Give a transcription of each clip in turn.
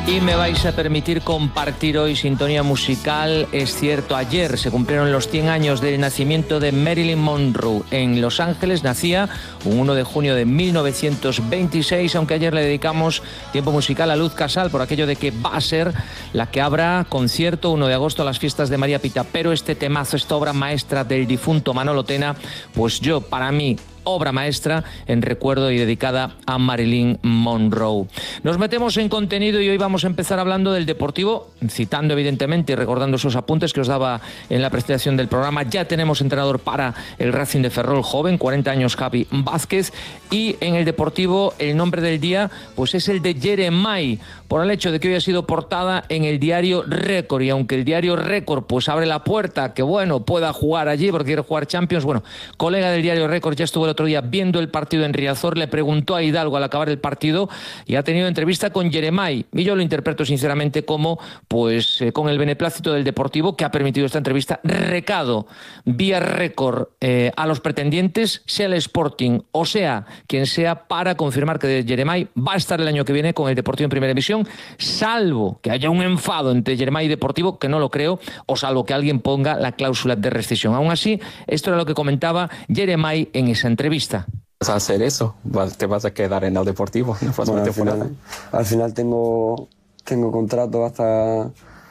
Y me vais a permitir compartir hoy sintonía musical. Es cierto, ayer se cumplieron los 100 años del nacimiento de Marilyn Monroe. En Los Ángeles nacía un 1 de junio de 1926, aunque ayer le dedicamos tiempo musical a Luz Casal por aquello de que va a ser la que abra concierto 1 de agosto a las fiestas de María Pita. Pero este temazo, esta obra maestra del difunto Manolo Tena, pues para mí, obra maestra en recuerdo y dedicada a Marilyn Monroe. Nos metemos en contenido y hoy vamos a empezar hablando del Deportivo, citando evidentemente y recordando esos apuntes que os daba en la presentación del programa. Ya tenemos entrenador para el Racing de Ferrol joven, 40 años, Javi Vázquez, y en el Deportivo el nombre del día pues es el de Jeremai, por el hecho de que hoy ha sido portada en el diario Récord, y aunque el diario Récord pues abre la puerta que pueda jugar allí porque quiere jugar Champions, colega del diario Récord ya estuvo el otro día viendo el partido en Riazor, le preguntó a Hidalgo al acabar el partido y ha tenido entrevista con Jeremai, y yo lo interpreto sinceramente como con el beneplácito del Deportivo que ha permitido esta entrevista. Recado vía Récord a los pretendientes, sea el Sporting o sea quien sea, para confirmar que Jeremai va a estar el año que viene con el Deportivo en Primera División, salvo que haya un enfado entre Jeremai y Deportivo, que no lo creo, o salvo que alguien ponga la cláusula de rescisión. Aún así, esto era lo que comentaba Jeremai en esa entrevista. ¿Vas a hacer eso? ¿Te vas a quedar en el Deportivo en la próxima temporada? Al final tengo contrato hasta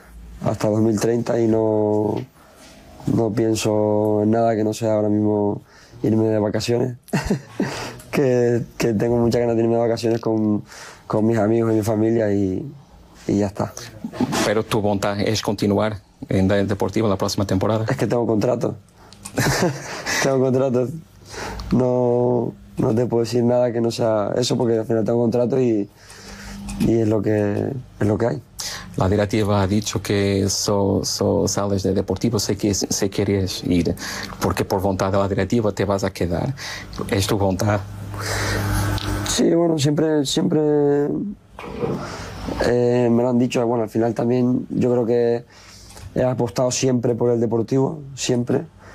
2030 y no pienso en nada que no sea ahora mismo irme de vacaciones. que tengo muchas ganas de irme de vacaciones con mis amigos y mi familia y ya está. Pero tu voluntad es continuar en el Deportivo la próxima temporada. Es que tengo contrato. Tengo contrato. No te puedo decir nada que no sea eso, porque al final tengo contrato y es lo que hay. La directiva ha dicho que sales de Deportivo si quieres ir, porque por voluntad de la directiva te vas a quedar. ¿Es tu voluntad? Sí, siempre me lo han dicho. Al final también yo creo que he apostado siempre por el Deportivo, siempre.